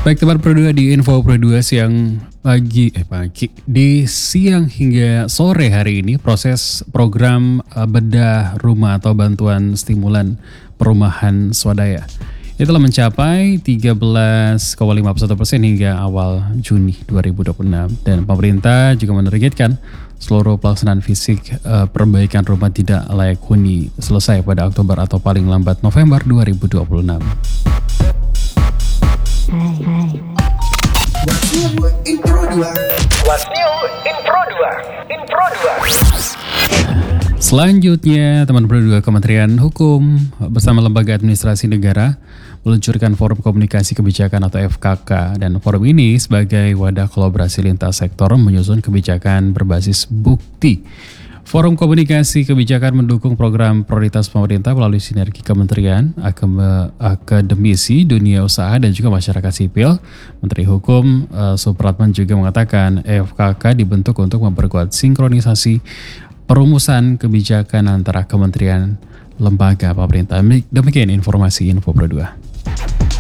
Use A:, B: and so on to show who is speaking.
A: Baik teman Pro 2 di Info Pro 2 siang di siang hingga sore hari ini proses program bedah rumah atau bantuan stimulan perumahan swadaya itu telah mencapai 13,51% hingga awal Juni 2026 dan pemerintah juga menargetkan seluruh pelaksanaan fisik perbaikan rumah tidak layak huni selesai pada Oktober atau paling lambat November 2026.
B: What's new in Pro 2?
A: Selanjutnya, teman Pro 2, Kementerian Hukum bersama Lembaga Administrasi Negara meluncurkan Forum Komunikasi Kebijakan atau FKK, dan forum ini sebagai wadah kolaborasi lintas sektor menyusun kebijakan berbasis bukti. Forum Komunikasi Kebijakan mendukung program prioritas pemerintah melalui sinergi kementerian, akademisi, dunia usaha, dan juga masyarakat sipil. Menteri Hukum Supratman juga mengatakan FKK dibentuk untuk memperkuat sinkronisasi perumusan kebijakan antara kementerian, lembaga pemerintah. Demikian informasi Info Pro 2.